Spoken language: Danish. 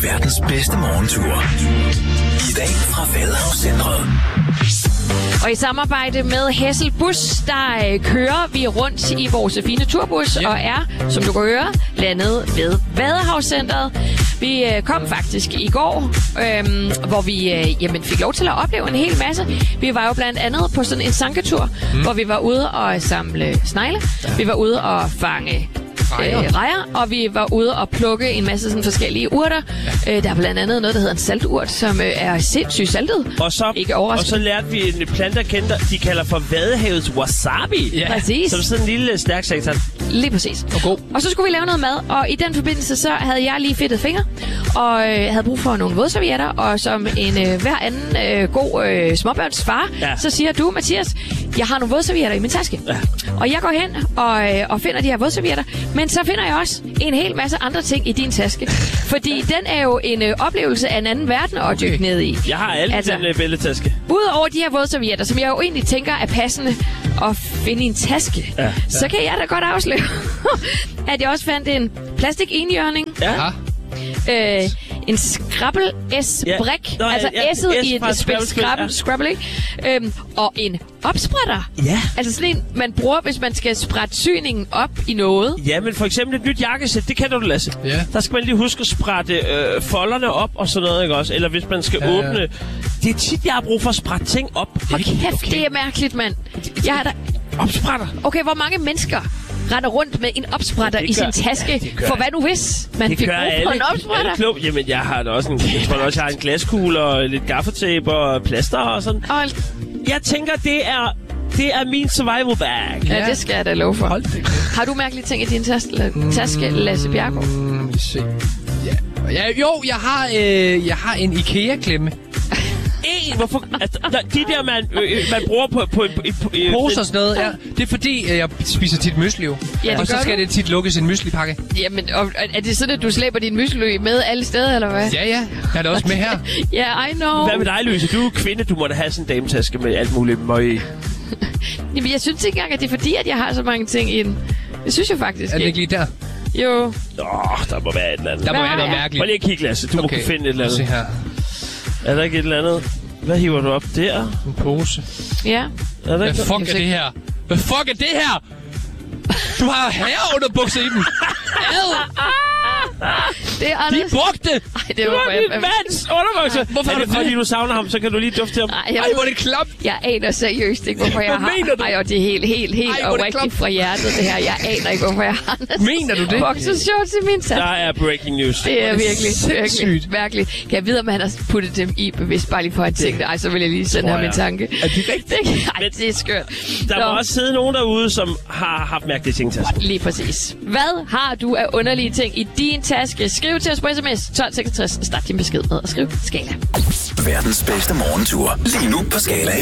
verdens bedste morgentur. I dag fra Vadehavscentret. Og i samarbejde med Hessel Bus, der kører vi rundt i vores fine turbus og er, som du kan høre, landet ved Vadehavscentret. Vi kom faktisk i går, hvor vi fik lov til at opleve en hel masse. Vi var jo blandt andet på sådan en sanketur, hvor vi var ude og samle snegle. Vi var ude og fange rejer, og vi var ude og plukke en masse sådan forskellige urter. Der er blandt andet noget, der hedder en salturt, som er sindssygt saltet. Og så lærte vi en plante at kende, de kalder for Vadehavets wasabi. Ja. Præcis. Som sådan en lille stærk satan. Lige præcis. Og så skulle vi lave noget mad, og i den forbindelse så havde jeg lige fedtet fingre, og havde brug for nogle vådservietter, og som en hver anden god småbørnsfar, så siger du, Mathias, jeg har nogle vådservietter i min taske. Ja. Og jeg går hen og finder de her vådservietter, men så finder jeg også en hel masse andre ting i din taske. Fordi den er jo en oplevelse af en anden verden at dykke ned i. Jeg har alle den bæltetaske. Udover de her vådservietter, som jeg jo egentlig tænker er passende at finde i en taske, så kan jeg da godt afsløre, at jeg også fandt en plastik-enhjørning. Ja. En Scrabble-S-brik, altså S'et i et spil Scrabble, og en opspretter. Ja. Altså sådan en, man bruger, hvis man skal sprætte syningen op i noget. Ja, men for eksempel et nyt jakkesæt, det kan du, Lasse. Ja. Der skal man lige huske at sprætte folderne op og sådan noget, ikke også? Eller hvis man skal åbne. Det er tit, jeg har brug for at sprætte ting op. Hold kæft, det er mærkeligt, mand. Jeg har da... Opspretter. Okay, hvor mange mennesker render rundt med en opspretter i sin taske, for hvad nu hvis man fik brug for en opspretter? Jamen, jeg har da også jeg har en glaskugle og lidt gaffatape og plaster og sådan. Jeg tænker, det er min survival bag. Ja, det skal jeg da love for. Har du mærkelige ting i din taske, Lasse Bjergård? Ja. Jo, jeg har en IKEA-klemme. Hvorfor? De der, man bruger på poser og sådan noget, ja. Det er fordi, jeg spiser tit mysli jo. Ja, og så skal det tit lukkes en mysli-pakke. Jamen, er det sådan, at du slæber din mysli med alle steder, eller hvad? Ja. Jeg er det også med her. Ja, I know. Hvad med dig, Louise? Du er kvinde, du må da have sådan en dametaske med alt muligt møg i. Jamen, jeg synes ikke engang, at det er fordi, at jeg har så mange ting i den. Det synes jeg faktisk ikke. Er det ikke lige der? Jo. Der må være et eller andet. Der må være noget mærkeligt. Prøv lige at kigge, Lasse. Du må kunne finde et eller andet. Se her. Er der ikke et eller andet? Hvad hiver du op der? En pose. Ja. Hvad fuck er det her? Hvad fuck er det her? Du har herreunderbukser i dem. Det er Anders. De brugte! Ej, det var din mands underbukser. Hvorfor er det fordi, du savner ham? Så kan du lige dufte ham. Ej, hvor er det klamt. Jeg aner seriøst ikke, hvorfor jeg har... Hvad mener du? Ej, og det er helt oprigtigt fra hjertet, det her. Jeg aner ikke, hvorfor jeg har... Mener du det? Boxershorts i min taske. Der er breaking news. Det er virkelig mærkeligt. Kan jeg vide, om han har puttet dem i bevidst, bare lige for at tænke, ej, så vil jeg lige sende ham en tanke. Er det rigtigt? Ej, det er skørt. Der må også sidde nogen derude, som har haft mærkelige ting til. Lige præcis. Hvad har du af underlige ting i din taske? Skriv til os på sms 1266. Start din besked med at skrive Skala. Verdens bedste morgentur. Lige nu på Skala